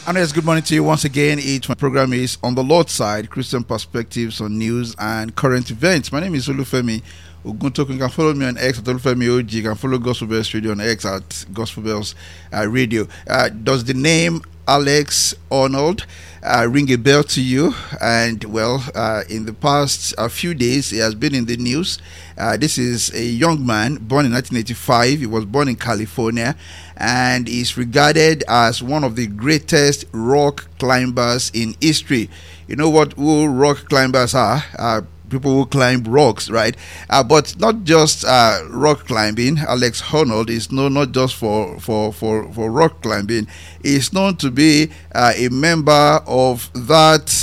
And yes, good morning to you once again. My program is On the Lord's Side, Christian Perspectives on News and Current Events. My name is Olufemi Oguntoku. You can follow me on X at Olufemi OG. You can follow Gospel Bells Radio on X at Gospel Bells Radio. Does the name Alex Honnold ring a bell to you? And well, in the past few days, he has been in the news. This is a young man born in 1985. He was born in California, and is regarded as one of the greatest rock climbers in history. You know who rock climbers are? People who climb rocks, right? But not just rock climbing. Alex Honnold is known not just for rock climbing. He's known to be a member of that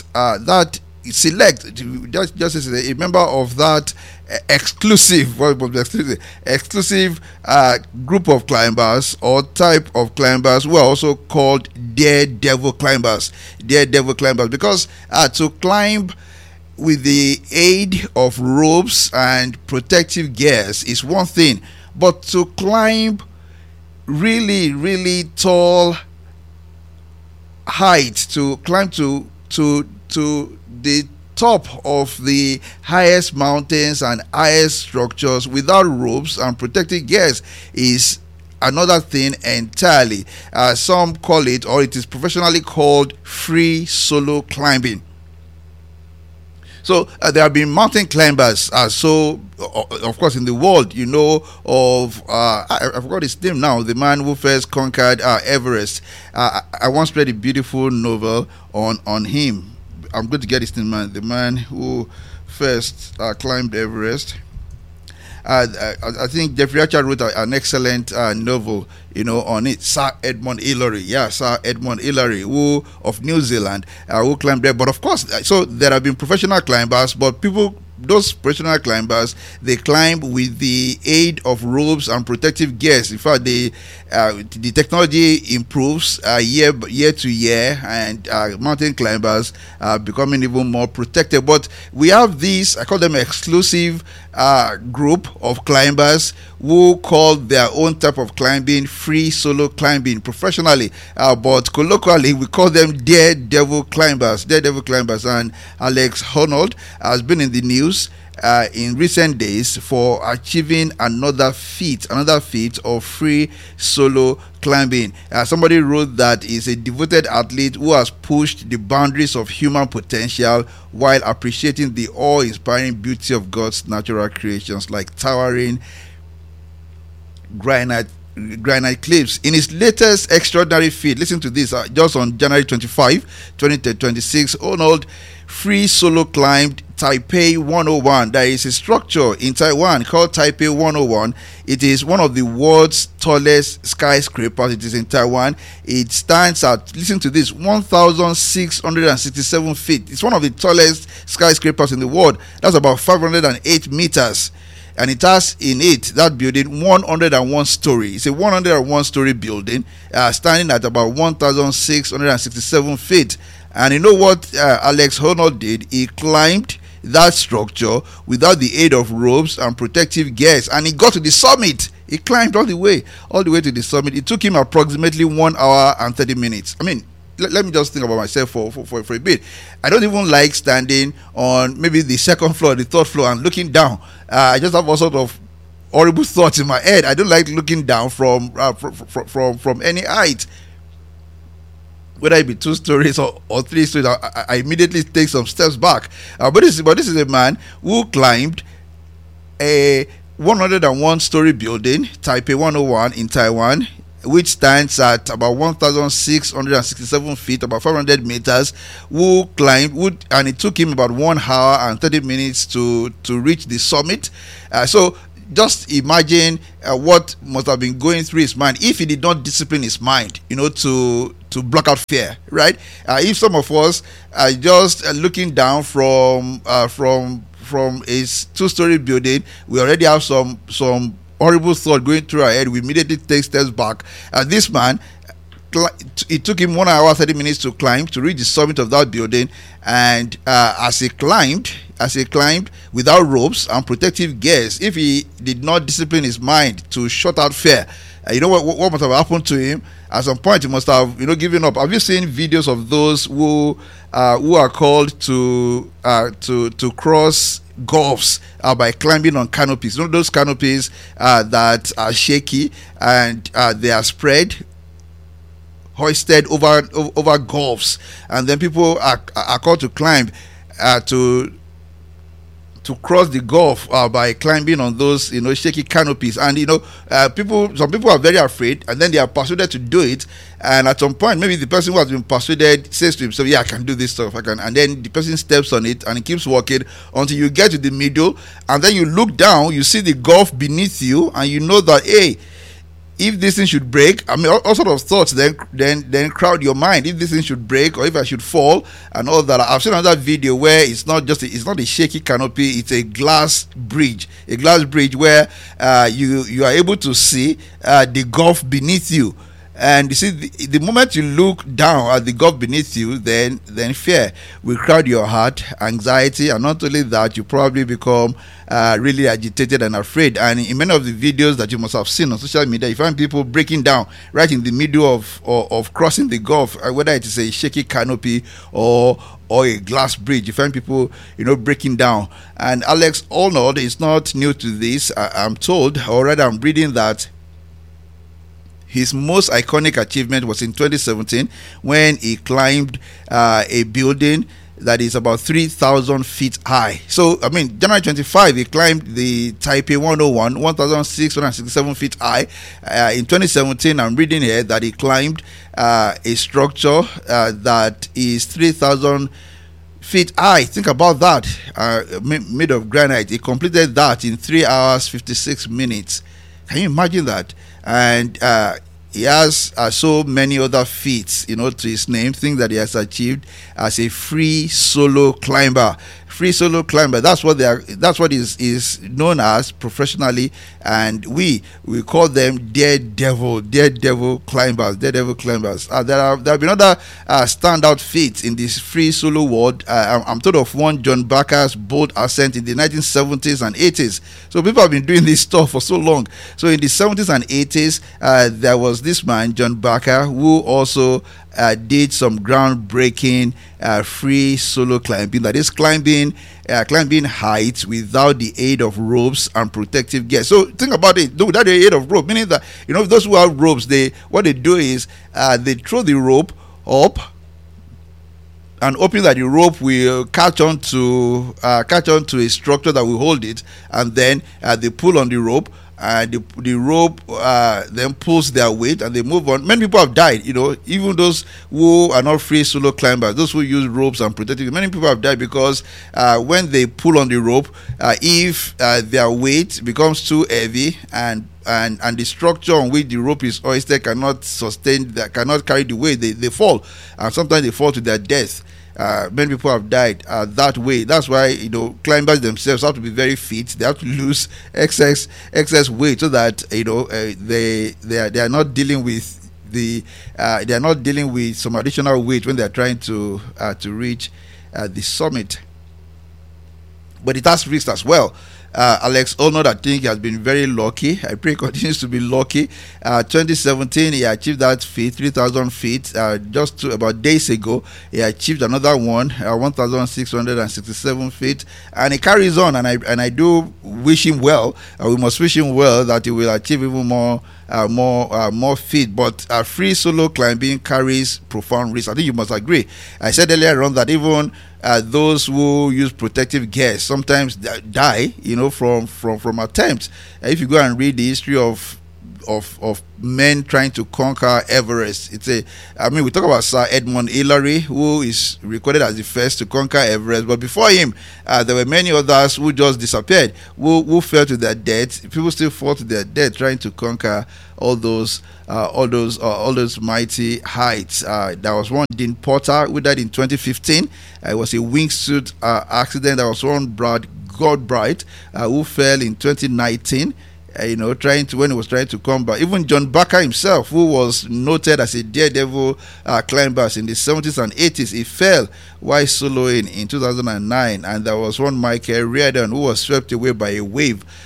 a member of that exclusive group of climbers or type of climbers who are also called daredevil climbers, because to climb with the aid of ropes and protective gears is one thing, but to climb really tall heights, to climb to the top of the highest mountains and highest structures without ropes and protective gears is another thing entirely. Some call it, or it is professionally called, free solo climbing. So there have been mountain climbers. Of course, in the world, you know of I forgot his name now. The man who first conquered Everest. I once read a beautiful novel on him. I'm going to get his name, man. The man who first climbed Everest. I think Jeffrey Archer wrote an excellent novel, on it. Sir Edmund Hillary, Sir Edmund Hillary, who of New Zealand, who climbed there. But of course, so there have been professional climbers, but those professional climbers, they climb with the aid of ropes and protective gears. In fact, the technology improves year to year, and mountain climbers are becoming even more protected. But we have these, I call them exclusive group of climbers who call their own type of climbing free solo climbing professionally, but colloquially we call them daredevil climbers. And Alex Honnold has been in the news in recent days for achieving another feat of free solo climbing. Somebody wrote that he's a devoted athlete who has pushed the boundaries of human potential while appreciating the awe-inspiring beauty of God's natural creations, like towering granite cliffs. In his latest extraordinary feat, listen to this, just on January 25, 2026, Honnold free solo climbed Taipei 101. There is a structure in Taiwan called Taipei 101. It is one of the world's tallest skyscrapers. It is in Taiwan. It stands at, listen to this, 1,667 feet. It's one of the tallest skyscrapers in the world. That's about 508 meters. And it has in it, that building, 101 story. It's a 101 story building standing at about 1,667 feet. And you know what Alex Honnold did? He climbed that structure without the aid of ropes and protective gears, and he got to the summit. He climbed all the way to the summit. It took him approximately 1 hour and 30 minutes. I mean, let me just think about myself for a bit. I don't even like standing on maybe the second floor, the third floor, and looking down. I just have all sort of horrible thoughts in my head. I don't like looking down from any height, whether it be 2 stories or 3 stories. I immediately take some steps back. But this is a man who climbed a 101 story building, Taipei 101 in Taiwan, which stands at about 1,667 feet, about 500 meters, and it took him about 1 hour and 30 minutes to reach the summit. So just imagine what must have been going through his mind if he did not discipline his mind, to block out fear, right? If some of us are just looking down from a 2-story building, we already have some horrible thought going through our head. We immediately take steps back. This man, it took him 1 hour 30 minutes to climb to reach the summit of that building, and as he climbed without ropes and protective gears, if he did not discipline his mind to shut out fear, You know what must have happened to him? At some point, he must have, given up. Have you seen videos of those who are called to cross gulfs by climbing on canopies? Those canopies that are shaky and they are spread, hoisted over gulfs, and then people are called to climb to cross the gulf by climbing on those shaky canopies. And some people are very afraid, and then they are persuaded to do it. And at some point, maybe the person who has been persuaded says to himself, yeah, I can do this stuff, I can. And then the person steps on it and he keeps walking until you get to the middle, and then you look down, you see the gulf beneath you, and you know that, hey, if this thing should break, I mean, all sort of thoughts then crowd your mind. If this thing should break, or if I should fall, and all that. I've seen another video where it's not a shaky canopy; it's a glass bridge where you are able to see the gulf beneath you. And you see, the moment you look down at the gulf beneath you, then fear will crowd your heart, anxiety, and not only that, you probably become really agitated and afraid. And in many of the videos that you must have seen on social media, you find people breaking down right in the middle of crossing the gulf, whether it is a shaky canopy or a glass bridge. You find people, breaking down. And Alex Honnold is not new to this. I'm told, or rather, I'm reading that his most iconic achievement was in 2017 when he climbed a building that is about 3,000 feet high. So, I mean, January 25, he climbed the Taipei 101, 1,667 feet high. In 2017, I'm reading here that he climbed a structure that is 3,000 feet high. Think about that, made of granite. He completed that in 3 hours 56 minutes. Can you imagine that? And he has so many other feats, to his name, things that he has achieved as a free solo climber. That's what that's what is known as professionally, and we call them daredevil climbers. There have been other standout feats in this free solo world. I'm told of one, John Barker's bold ascent in the 1970s and 80s. So people have been doing this stuff for so long. So in the 70s and 80s, there was this man, John Barker, who also did some groundbreaking free solo climbing, that is climbing heights without the aid of ropes and protective gear. So think about it, without the aid of rope, meaning that those who have ropes, what they do is they throw the rope up and hoping that the rope will catch on to a structure that will hold it, and then they pull on the rope. The rope then pulls their weight and they move on. Many people have died, even those who are not free solo climbers, those who use ropes and protective. Many people have died because when they pull on the rope, if their weight becomes too heavy and the structure on which the rope is hoisted cannot carry the weight, they fall, and sometimes they fall to their death. Many people have died that way. That's why climbers themselves have to be very fit. They have to lose excess weight so that they are not dealing with some additional weight when they are trying to reach the summit. But it has risks as well. Alex Honnold, I think, has been very lucky. I pray he continues to be lucky. 2017, he achieved that feat, 3,000 feet. Just about days ago, he achieved another one, 1,667 feet. And he carries on, and I do wish him well. We must wish him well that he will achieve even more feet. But free solo climbing carries profound risk. I think you must agree. I said earlier on that even those who use protective gear sometimes die, from attempts. If you go and read the history of men trying to conquer Everest, we talk about Sir Edmund Hillary, who is recorded as the first to conquer Everest, but before him there were many others who just disappeared, who fell to their death. People still fall to their death trying to conquer all those mighty heights. There was one, Dean Porter, who died in 2015. It was a wingsuit accident. There was one, Brad Goldbright, who fell in 2019. When he was trying to come back. Even John Barker himself, who was noted as a daredevil climber in the 70s and 80s, he fell while soloing in 2009. And there was one, Michael Riordan, who was swept away by a wave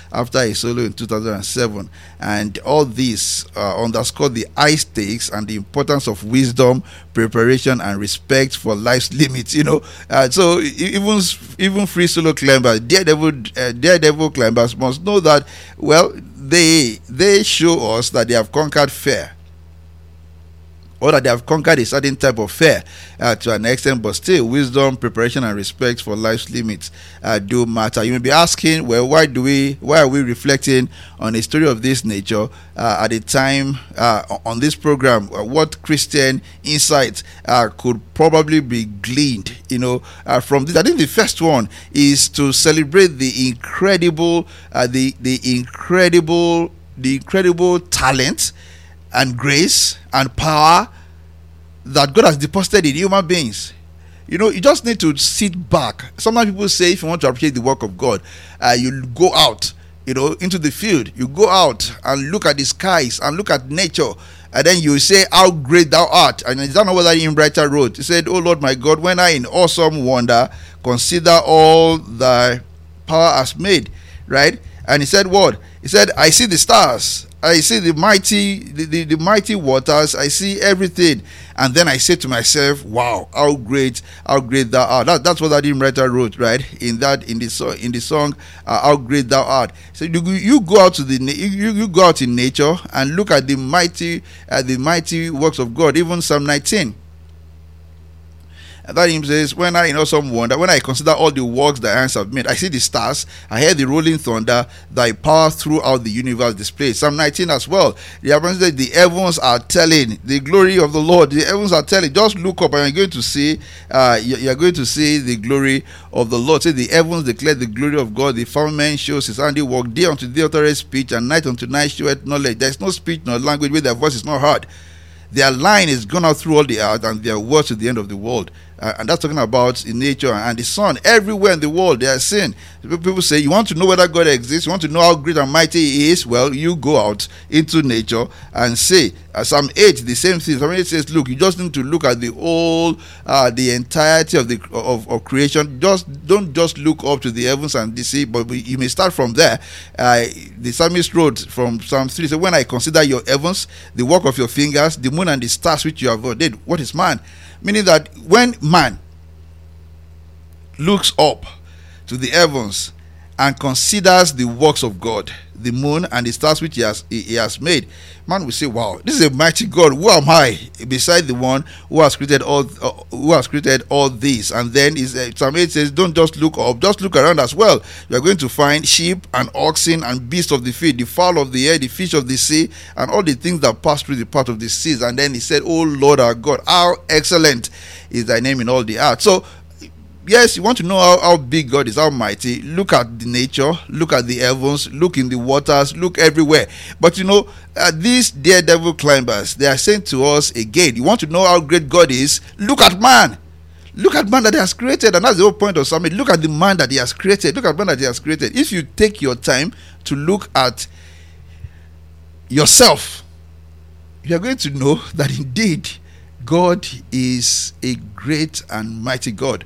after a solo in 2007. And all this underscored the high stakes and the importance of wisdom, preparation, and respect for life's limits. So even free solo climbers, daredevil climbers must know that, well, they show us that they have conquered fear, or that they have conquered a certain type of fear to an extent, but still wisdom, preparation, and respect for life's limits do matter. You may be asking, well, why are we reflecting on a story of this nature at a time on this program? What Christian insights could probably be gleaned from this? I think the first one is to celebrate the incredible talent and grace and power that God has deposited in human beings. You just need to sit back. Sometimes people say, if you want to appreciate the work of God, you go out, into the field. You go out and look at the skies and look at nature, and then you say, how great thou art. And is that not what that hymn writer wrote? He said, oh Lord my God, when I in awesome wonder consider all thy power has made. Right? And he said what? He said, I see the stars, I see the mighty waters, I see everything, and then I say to myself, wow, how great thou art. That's what that hymn writer wrote, right? In the song, how great thou art. So you go out to you go out in nature and look at the mighty works of God. Even Psalm 19. And that hymn says, when I in awesome wonder, when I consider all the works thy hands have made, I see the stars, I hear the rolling thunder, thy power throughout the universe displayed. Psalm 19 as well. The heavens are telling the glory of the Lord. The heavens are telling. Just look up and you're going to see the glory of the Lord. Say, the heavens declare the glory of God. The firmament shows his handiwork. Day unto day uttereth speech, and night unto night showeth knowledge. There is no speech nor language where their voice is not heard. Their line is gone out through all the earth, and their words to the end of the world. And that's talking about in nature and the sun. Everywhere in the world, they are seen. People say, you want to know whether God exists, you want to know how great and mighty he is? Well, you go out into nature and say, Psalm 8, the same thing. Psalm 8 says, look, you just need to look at the entirety of creation. Don't just look up to the heavens and the sea, but you may start from there. The psalmist wrote from Psalm 3, so when I consider your heavens, the work of your fingers, the moon and the stars which you have ordained, what is man? Meaning that when man looks up to the heavens and considers the works of God, the moon and the stars which he has made, man will say, wow, this is a mighty God. Who am I beside the one who has created all these? And then Psalm 8 says, don't just look up, just look around as well. You are going to find sheep and oxen and beasts of the field, the fowl of the air, the fish of the sea, and all the things that pass through the path of the seas. And then he said, oh Lord our God, how excellent is thy name in all the earth. So yes, you want to know how big God is, how mighty. Look at the nature, look at the heavens, look in the waters, look everywhere. But these daredevil climbers, they are saying to us again, you want to know how great God is? Look at man. Look at man that he has created. And that's the whole point of Psalm 8. Look at the man that he has created. Look at man that he has created. If you take your time to look at yourself, you are going to know that indeed God is a great and mighty God.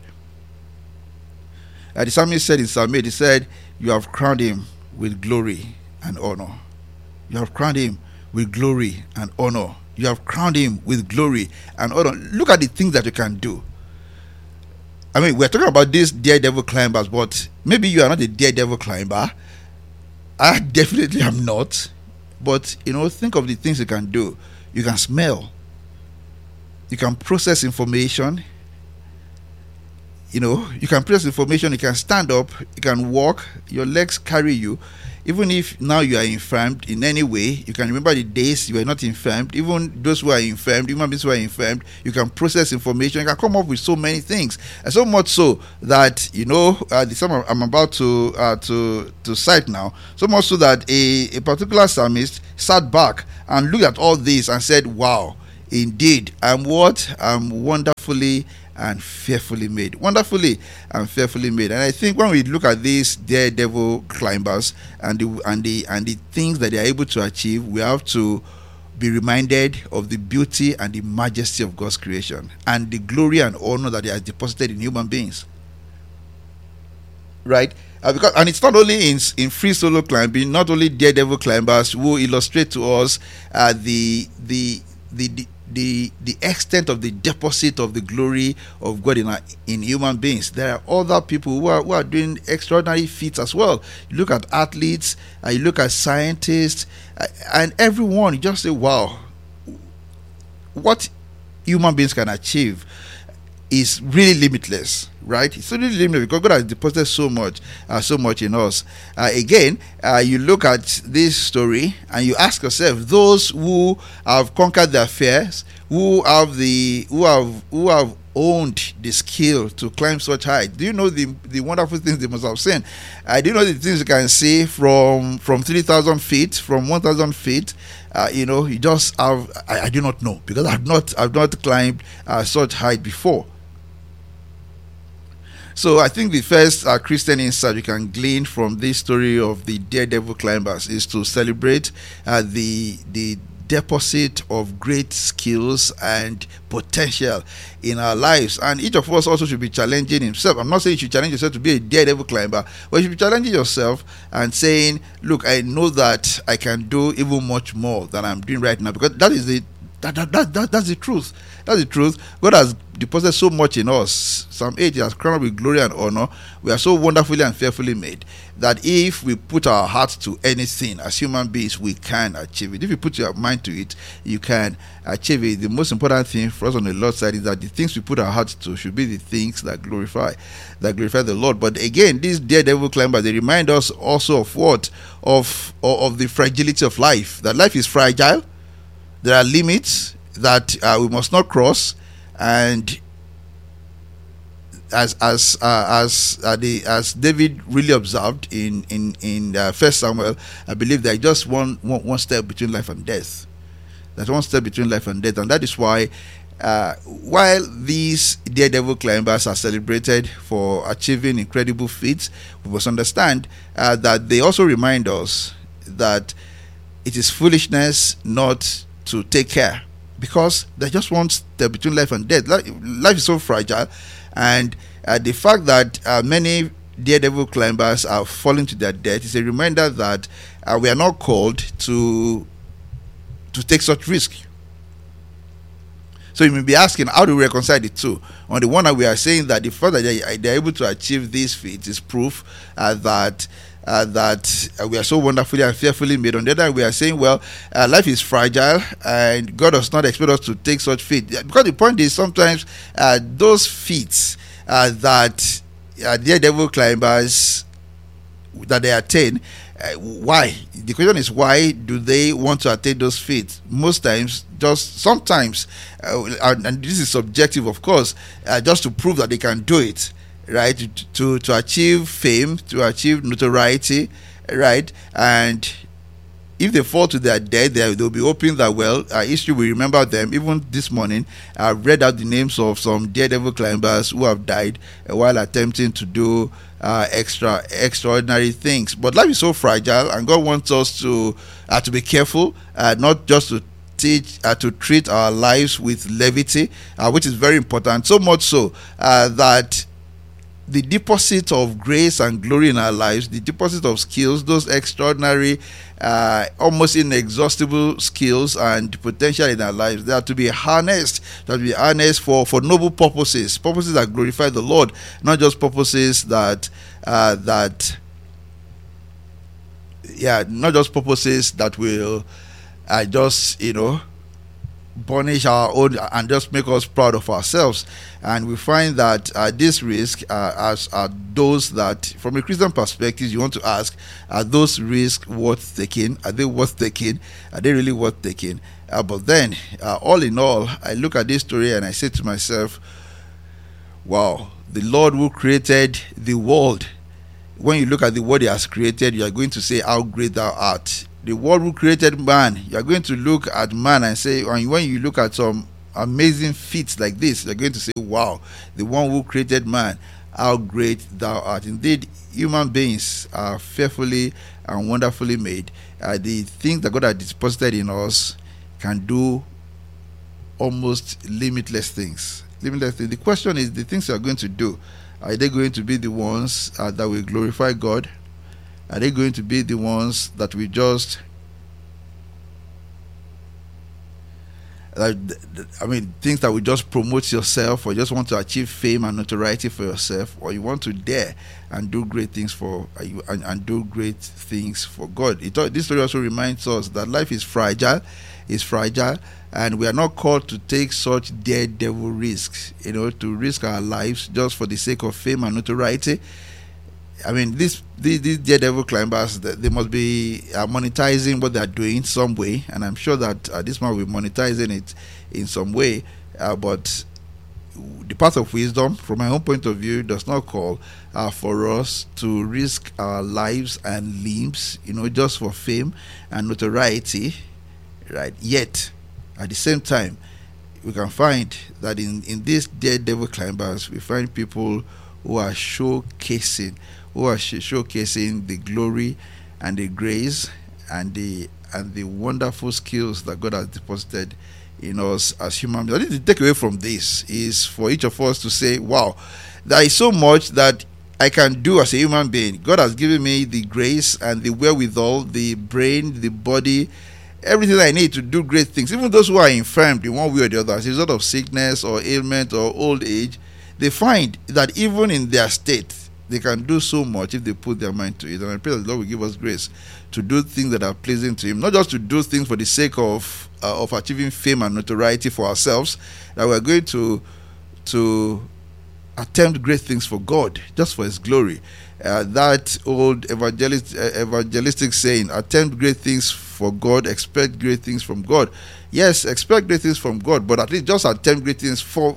The psalmist said in Psalm 8, he said, you have crowned him with glory and honor. You have crowned him with glory and honor. You have crowned him with glory and honor. Look at the things that you can do. I mean, we're talking about these daredevil climbers, but maybe you are not a daredevil climber. I definitely am not. But, think of the things you can do. You can smell. You can process information. You can process information, you can stand up, you can walk, your legs carry you. Even if now you are infirmed in any way, you can remember the days you were not infirmed. Even those who are infirmed, human beings who are infirmed, you can process information, you can come up with so many things. And so much so that, the psalm I'm about to cite now, so much so that a particular psalmist sat back and looked at all this and said, wow, indeed, I'm wonderfully and fearfully made. Wonderfully and fearfully made. And I think when we look at these daredevil climbers and the things that they are able to achieve, we have to be reminded of the beauty and the majesty of God's creation and the glory and honor that he has deposited in human beings. right? Because, and it's not only in free solo climbing, not only daredevil climbers who illustrate to us the extent of the deposit of the glory of God in human beings. There are other people who are doing extraordinary feats as well. You look at athletes, you look at scientists, and everyone, you just say, wow, what human beings can achieve is really limitless, right? It's really limitless because God has deposited so much in us. Again, you look at this story and you ask yourself: those who have conquered their fears, who have owned the skill to climb such height. Do you know the wonderful things they must have seen? Do you know the things you can see from 3,000 feet, from 1,000 feet? You just have. I do not know because I've not climbed such height before. So I think the first Christian insight you can glean from this story of the daredevil climbers is to celebrate the deposit of great skills and potential in our lives, and each of us also should be challenging himself. I'm not saying you should challenge yourself to be a daredevil climber, but you should be challenging yourself and saying, look, I know that I can do even much more than I'm doing right now, because that is that's the truth. That's the truth. God has deposited so much in us. Psalm 8 has crowned with glory and honor. We are so wonderfully and fearfully made that if we put our hearts to anything as human beings, we can achieve it. If you put your mind to it, you can achieve it. The most important thing for us on the Lord's side is that the things we put our hearts to should be the things that glorify the Lord. But again, these daredevil climbers, they remind us also of what? Of the fragility of life. That life is fragile. There are limits that we must not cross, and as David really observed in First Samuel, I believe there is just one step between life and death. There's one step between life and death, and that is why while these daredevil climbers are celebrated for achieving incredible feats, we must understand that they also remind us that it is foolishness not to take care, because there's just one step between life and death. Life is so fragile, and the fact that many daredevil climbers are falling to their death is a reminder that we are not called to take such risk. So you may be asking, how do we reconcile the two? On the one hand, we are saying that the fact that they're able to achieve these feats is proof that we are so wonderfully and fearfully made. On the other hand, we are saying, well, life is fragile and God does not expect us to take such feats. Because the point is, sometimes those feats that daredevil climbers that they attain, why? The question is, why do they want to attain those feats? Most times, just sometimes, and this is subjective, of course, just to prove that they can do it, right? To achieve fame, to achieve notoriety, right? And if they fall to their death, they'll be hoping that, well, history will remember them. Even this morning, I read out the names of some daredevil climbers who have died while attempting to do extraordinary things. But life is so fragile, and God wants us to be careful, not just to treat our lives with levity, which is very important. So much so that the deposit of grace and glory in our lives, the deposit of skills, those extraordinary, almost inexhaustible skills and potential in our lives, they are to be harnessed. For noble purposes that glorify the Lord, not just purposes that will just punish our own and just make us proud of ourselves. And we find that this risk are those that, from a Christian perspective, you want to ask, are those risks worth taking? Are they worth taking? Are they really worth taking? But then, all in all, I look at this story and I say to myself, wow, the Lord who created the world, when you look at the world He has created, you are going to say, how great Thou art. The world who created man, you are going to look at man and say, and when you look at some amazing feats like this, you're going to say, wow, the one who created man, how great Thou art. Indeed, human beings are fearfully and wonderfully made. The things that God has deposited in us can do almost limitless things. The question is, the things you are going to do, Are they going to be the ones that will glorify God? Are they going to be the ones that will just, things that will just promote yourself, or just want to achieve fame and notoriety for yourself, or you want to dare and do great things for and do great things for God? This story also reminds us that life is fragile, and we are not called to take such daredevil risks, to risk our lives just for the sake of fame and notoriety. These daredevil climbers, they must be monetizing what they are doing some way, and I'm sure that this man will be monetizing it in some way. But the path of wisdom, from my own point of view, does not call for us to risk our lives and limbs, just for fame and notoriety, right? Yet, at the same time, we can find that in these daredevil climbers, we find people who are showcasing the glory and the grace and the wonderful skills that God has deposited in us as human beings. I think the takeaway from this is for each of us to say, wow, there is so much that I can do as a human being. God has given me the grace and the wherewithal, the brain, the body, everything I need to do great things. Even those who are infirmed in one way or the other as a result of sickness or ailment or old age, they find that even in their state, they can do so much if they put their mind to it. And I pray that the Lord will give us grace to do things that are pleasing to Him, not just to do things for the sake of achieving fame and notoriety for ourselves, that we're going to attempt great things for God, just for His glory. That old evangelistic saying, attempt great things for God, expect great things from God. Yes, expect great things from God, but at least just attempt great things for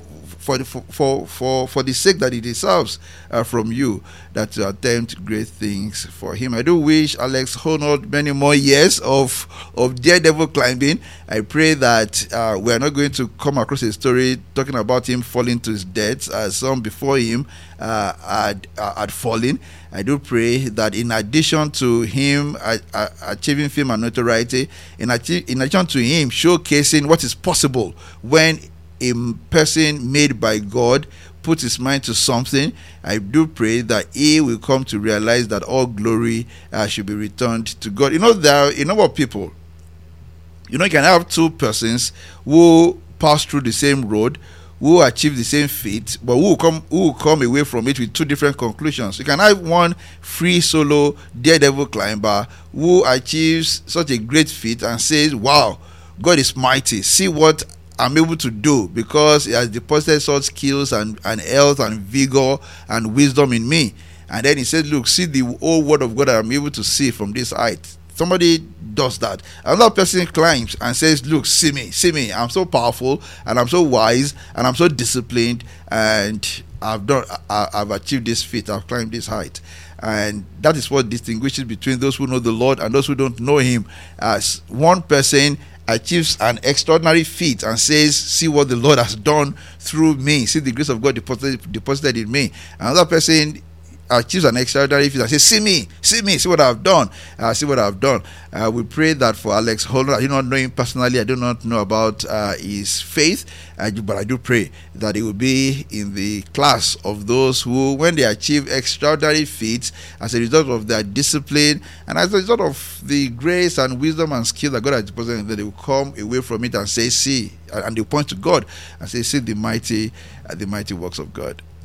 the sake that He deserves from you, that to attempt great things for Him. I do wish Alex Honnold many more years of daredevil climbing. I pray that we are not going to come across a story talking about him falling to his death as some before him had fallen. I do pray that in addition to him achieving fame and notoriety, in addition to him showcasing what is possible when a person made by God puts his mind to something, I do pray that he will come to realize that all glory should be returned to God. There are a number of people. You can have two persons who pass through the same road, who achieve the same feat, but who will come away from it with two different conclusions. You can have one free solo daredevil climber who achieves such a great feat and says, wow, God is mighty. See what I'm able to do because He has deposited such skills and health and vigor and wisdom in me. And then He says, look, see the whole word of God that I'm able to see from this height. Somebody does that. Another person climbs and says, look, see me. I'm so powerful and I'm so wise and I'm so disciplined and I've achieved this feat. I've climbed this height. And that is what distinguishes between those who know the Lord and those who don't know Him. As one person achieves an extraordinary feat and says, see what the Lord has done through me, see the grace of God deposited in me. Another person achieves an extraordinary feat and says, see me, see what I've done, we pray that for Alex Honnold. I do not know him personally, I do not know about his faith, but I do pray that he will be in the class of those who, when they achieve extraordinary feats as a result of their discipline and as a result of the grace and wisdom and skill that God has deposited in them, they will come away from it and say, see, and they point to God and say, see the mighty works of God.